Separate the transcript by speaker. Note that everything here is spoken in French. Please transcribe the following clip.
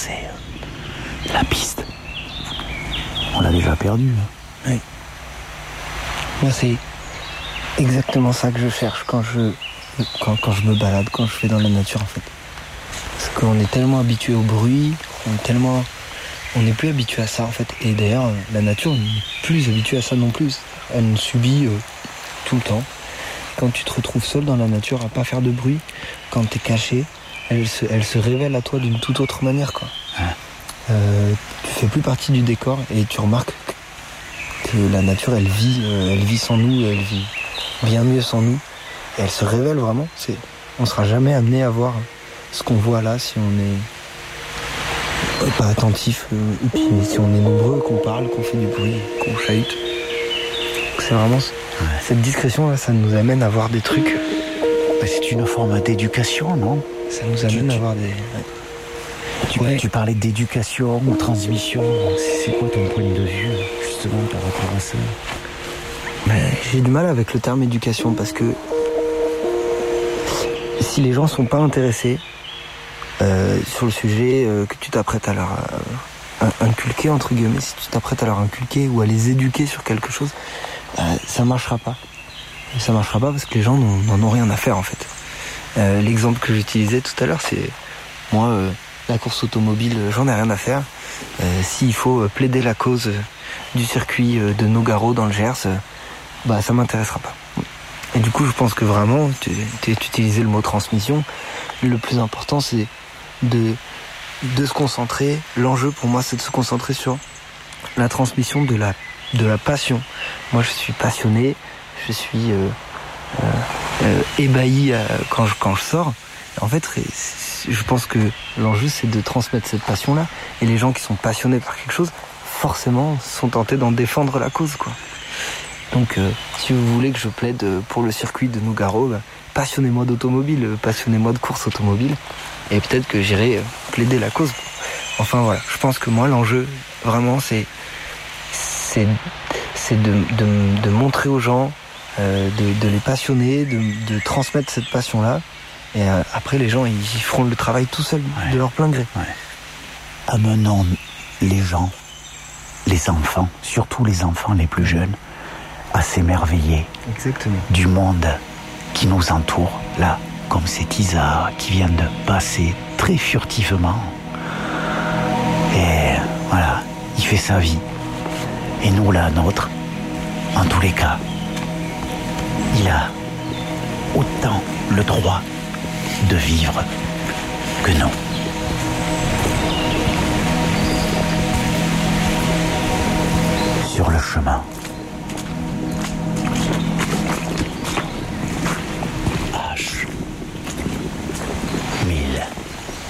Speaker 1: c'est la piste. On l'a déjà perdue.
Speaker 2: Oui. Moi, c'est exactement ça que je cherche quand je me balade, quand je vais dans la nature, en fait. Parce qu'on est tellement habitué au bruit, on n'est plus habitué à ça, en fait. Et d'ailleurs, la nature n'est plus habituée à ça non plus. Elle nous subit tout le temps. Quand tu te retrouves seul dans la nature, à pas faire de bruit, quand t'es caché, elle se révèle à toi d'une toute autre manière, quoi. Tu fais plus partie du décor et tu remarques que la nature, elle vit sans nous, elle vit bien mieux sans nous. Et elle se révèle vraiment. On sera jamais amené à voir ce qu'on voit là si on est pas attentif, et puis si on est nombreux, qu'on parle, qu'on fait du bruit, qu'on chahute. C'est vraiment cette discrétion là, ça nous amène à voir des trucs.
Speaker 1: C'est une forme d'éducation, non?
Speaker 2: Ça nous amène à voir des...
Speaker 1: Tu parlais d'éducation ou transmission. C'est quoi ton point de vue justement par rapport à ça?
Speaker 2: J'ai du mal avec le terme éducation parce que si les gens sont pas intéressés sur le sujet que tu t'apprêtes à leur inculquer, entre guillemets, si tu t'apprêtes à leur inculquer ou à les éduquer sur quelque chose, ça marchera pas. Ça marchera pas parce que les gens n'en ont rien à faire, en fait. L'exemple que j'utilisais tout à l'heure, c'est moi, la course automobile, j'en ai rien à faire. S'il faut plaider la cause du circuit de Nogaro dans le Gers, ça m'intéressera pas. Et du coup, je pense que vraiment, tu utilisais le mot transmission. Le plus important, c'est de se concentrer. L'enjeu pour moi, c'est de se concentrer sur la transmission de la passion. Moi, je suis passionné, je suis ébahi quand je sors. En fait, je pense que l'enjeu, c'est de transmettre cette passion-là. Et les gens qui sont passionnés par quelque chose, forcément, sont tentés d'en défendre la cause, quoi. Donc, si vous voulez que je plaide pour le circuit de Nogaro, passionnez-moi d'automobile, passionnez-moi de course automobile, et peut-être que j'irai plaider la cause. Enfin, voilà. Je pense que moi, l'enjeu, vraiment, c'est de montrer aux gens, de les passionner, de transmettre cette passion-là. Et après, les gens, ils feront le travail tout seuls, de leur plein gré.
Speaker 1: Ouais. Amenons les gens, les enfants, surtout les enfants les plus jeunes, à s'émerveiller du monde qui nous entoure, là, comme cet Isa qui vient de passer très furtivement. Et voilà, il fait sa vie. Et nous, la nôtre, en tous les cas, il a autant le droit de vivre que nous.